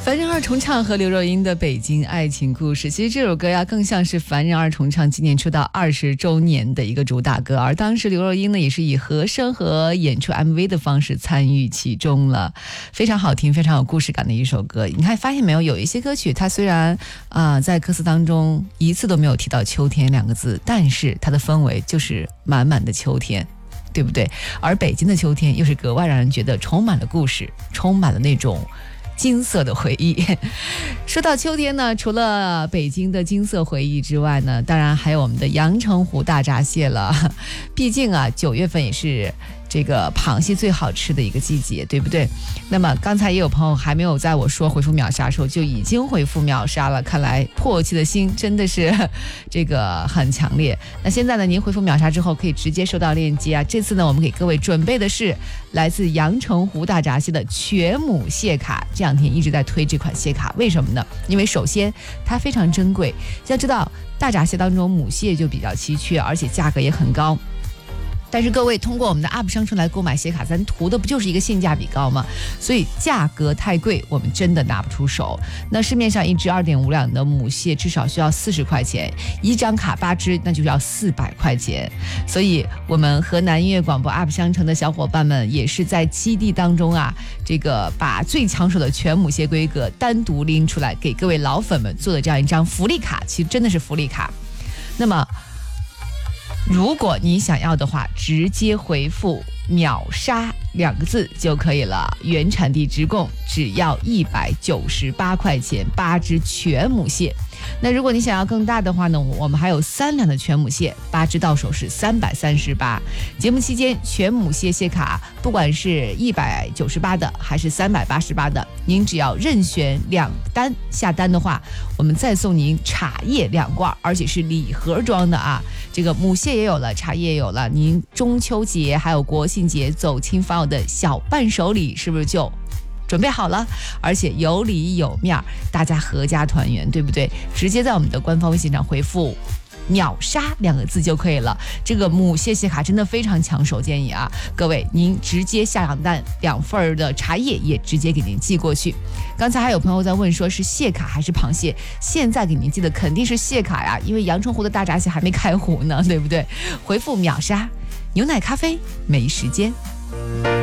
凡人二重唱和刘若英的《北京爱情故事》，其实这首歌呀更像是凡人二重唱今年出道20周年的一个主打歌，而当时刘若英呢也是以和声和演出 MV 的方式参与其中了，非常好听非常有故事感的一首歌。你看发现没有，有一些歌曲它虽然在歌词当中一次都没有提到秋天两个字，但是它的氛围就是满满的秋天，对不对？而北京的秋天又是格外让人觉得充满了故事，充满了那种金色的回忆。说到秋天呢，除了北京的金色回忆之外呢，当然还有我们的阳澄湖大闸蟹了。毕竟9月份也是这个螃蟹最好吃的一个季节，对不对？那么刚才也有朋友还没有在我说回复秒杀的时候就已经回复秒杀了，看来迫切的心真的是这个很强烈。那现在呢，您回复秒杀之后可以直接收到链接啊。这次呢，我们给各位准备的是来自阳澄湖大闸蟹的全母蟹卡。这两天一直在推这款蟹卡，为什么呢？因为首先它非常珍贵，要知道大闸蟹当中母蟹就比较稀缺，而且价格也很高。但是各位通过我们的 UP 商城来购买蟹卡，咱图的不就是一个性价比高吗？所以价格太贵，我们真的拿不出手。那市面上一只2.5两的母蟹至少需要40块钱，一张卡8只，那就要400块钱。所以我们河南音乐广播 UP 商城的小伙伴们也是在基地当中这个把最抢手的全母蟹规格单独拎出来，给各位老粉们做的这样一张福利卡，其实真的是福利卡。那么如果你想要的话，直接回复秒杀2个字就可以了，原产地直供，只要198块钱8只全母蟹。那如果你想要更大的话呢，我们还有3两的全母蟹，8只到手是338。节目期间全母蟹蟹卡不管是198的还是388的，您只要任选2单下单的话，我们再送您茶叶2罐，而且是礼盒装的这个母蟹也有了，茶叶也有了，您中秋节还有国庆节走亲访友的小伴手礼是不是就准备好了？而且有里有面，大家合家团圆，对不对？直接在我们的官方微信上回复秒杀2个字就可以了。这个母蟹蟹卡真的非常抢手，建议各位您直接下2单，2份的茶叶也直接给您寄过去。刚才还有朋友在问说是蟹卡还是螃蟹，现在给您寄的肯定是蟹卡呀，因为阳澄湖的大闸蟹还没开湖呢，对不对？回复秒杀，牛奶咖啡没时间。